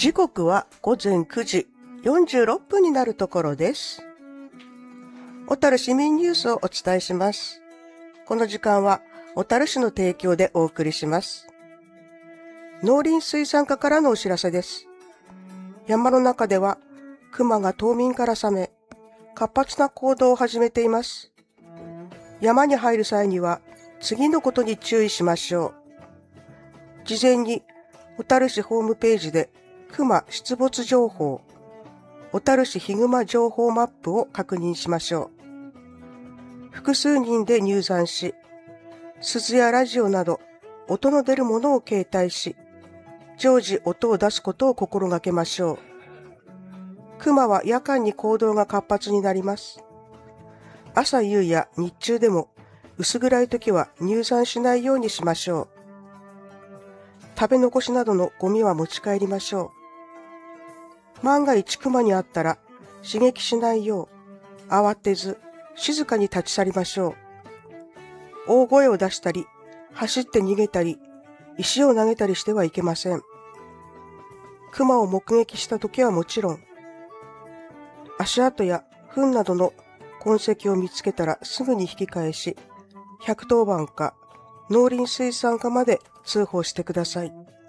時刻は午前9時46分になるところです。小樽市民ニュースをお伝えします。この時間は小樽市の提供でお送りします。農林水産課からのお知らせです。山の中では熊が冬眠から覚め、活発な行動を始めています。山に入る際には次のことに注意しましょう。事前に小樽市ホームページで熊出没情報、小樽市ヒグマ情報マップを確認しましょう。複数人で入山し、鈴やラジオなど音の出るものを携帯し、常時音を出すことを心がけましょう。熊は夜間に行動が活発になります。朝夕や日中でも薄暗い時は入山しないようにしましょう。食べ残しなどのゴミは持ち帰りましょう。万が一熊に会ったら刺激しないよう慌てず静かに立ち去りましょう。大声を出したり走って逃げたり石を投げたりしてはいけません。熊を目撃したときはもちろん、足跡や糞などの痕跡を見つけたらすぐに引き返し、110番か農林水産課まで通報してください。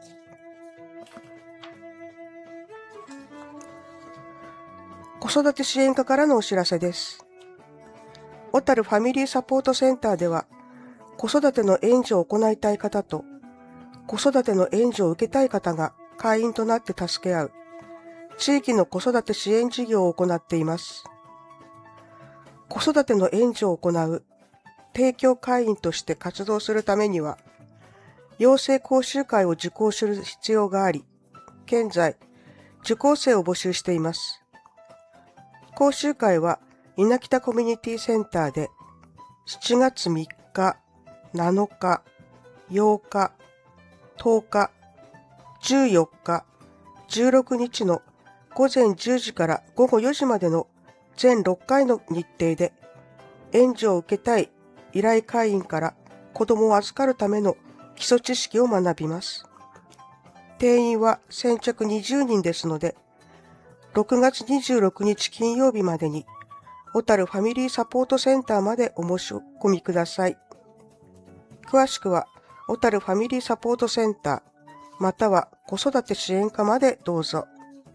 子育て支援課からのお知らせです。小樽ファミリーサポートセンターでは、子育ての援助を行いたい方と、子育ての援助を受けたい方が会員となって助け合う、地域の子育て支援事業を行っています。子育ての援助を行う提供会員として活動するためには、養成講習会を受講する必要があり、現在、受講生を募集しています。講習会は稲北コミュニティセンターで7月3日、7日、8日、10日、14日、16日の午前10時から午後4時までの全6回の日程で援助を受けたい依頼会員から子供を預かるための基礎知識を学びます。定員は先着20人ですので、6月26日金曜日までに、小樽ファミリーサポートセンターまでお申し込みください。詳しくは、小樽ファミリーサポートセンター、または子育て支援課までどうぞ。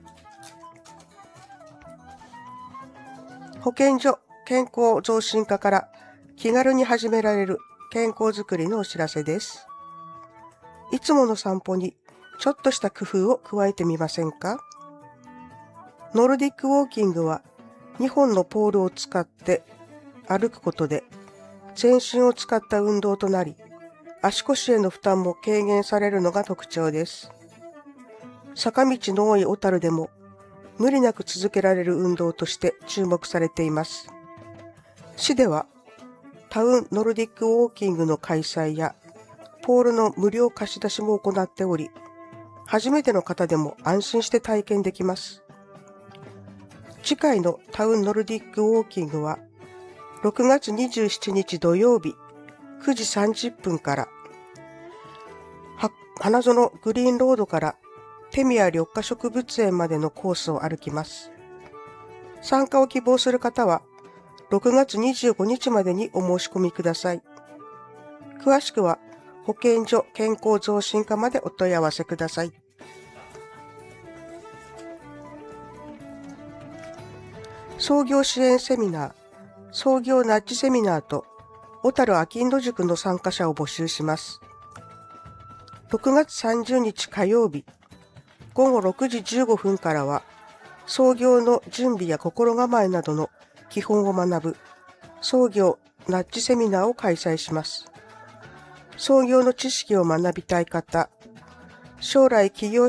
保健所健康増進課から気軽に始められる健康づくりのお知らせです。いつもの散歩にちょっとした工夫を加えてみませんか？ノルディックウォーキングは2本のポールを使って歩くことで全身を使った運動となり、足腰への負担も軽減されるのが特徴です。坂道の多い小樽でも無理なく続けられる運動として注目されています。市ではタウンノルディックウォーキングの開催やポールの無料貸し出しも行っており、初めての方でも安心して体験できます。次回のタウンノルディックウォーキングは6月27日土曜日9時30分から花園グリーンロードから手宮緑化植物園までのコースを歩きます。参加を希望する方は6月25日までにお申し込みください。詳しくは保健所健康増進課までお問い合わせください。創業支援セミナー、創業ナッジセミナーと小樽あきんど塾の参加者を募集します。6月30日火曜日、午後6時15分からは、創業の準備や心構えなどの基本を学ぶ創業ナッジセミナーを開催します。創業の知識を学びたい方、将来起業